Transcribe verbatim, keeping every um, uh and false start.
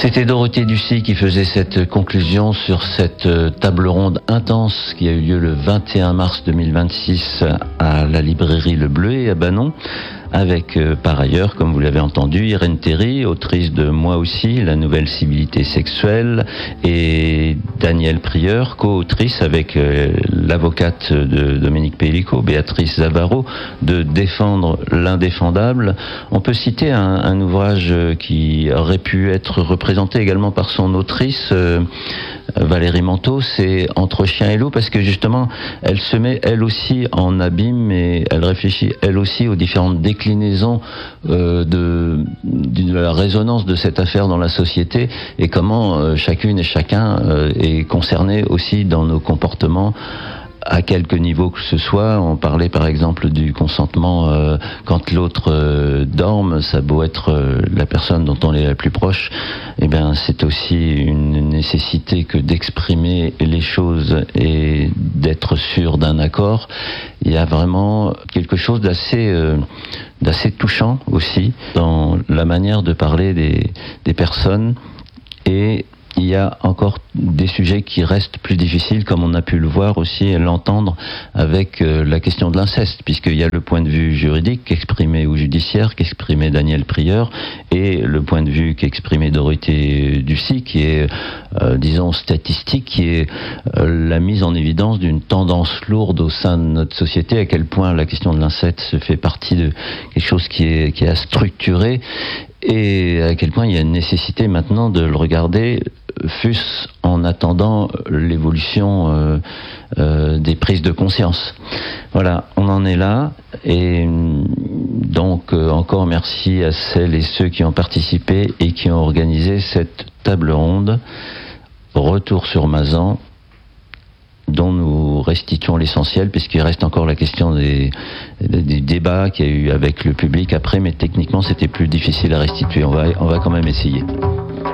C'était Dorothée Ducy qui faisait cette conclusion sur cette table ronde intense qui a eu lieu le vingt et un mars deux mille vingt-six à la librairie Le Bleuet à Banon, avec euh, par ailleurs, comme vous l'avez entendu, Irène Théry, autrice de Moi aussi, la nouvelle civilité sexuelle, et Danielle Prieur, co-autrice avec euh, l'avocate de Dominique Pellico, Béatrice Zavaro, de Défendre l'indéfendable. On peut citer un, un ouvrage qui aurait pu être représenté également par son autrice, euh, Valérie Manteau, c'est Entre chien et loup, parce que justement, elle se met elle aussi en abîme et elle réfléchit elle aussi aux différentes déclinaisons euh, de, de la résonance de cette affaire dans la société et comment euh, chacune et chacun euh, est concerné aussi dans nos comportements à quelque niveau que ce soit. On parlait par exemple du consentement euh, quand l'autre euh, dorme, ça a beau être euh, la personne dont on est la plus proche, eh bien c'est aussi une nécessité que d'exprimer les choses et d'être sûr d'un accord. Il y a vraiment quelque chose d'assez euh, d'assez touchant aussi dans la manière de parler des, des personnes, et il y a encore des sujets qui restent plus difficiles, comme on a pu le voir aussi et l'entendre avec euh, la question de l'inceste, puisqu'il y a le point de vue juridique qu'exprimait ou judiciaire qu'exprimait Danielle Prieur, et le point de vue qu'exprimait Dorothée Ducy, qui est, euh, disons, statistique, qui est euh, la mise en évidence d'une tendance lourde au sein de notre société, à quel point la question de l'inceste se fait partie de quelque chose qui est, qui est à structurer, et à quel point il y a une nécessité maintenant de le regarder, fût-ce en attendant l'évolution euh, euh, des prises de conscience. Voilà, on en est là, et donc euh, encore merci à celles et ceux qui ont participé et qui ont organisé cette table ronde. Retour sur Mazan, dont nous restituons l'essentiel, puisqu'il reste encore la question des, des, des débats qu'il y a eu avec le public après, mais techniquement c'était plus difficile à restituer. On va, on va quand même essayer.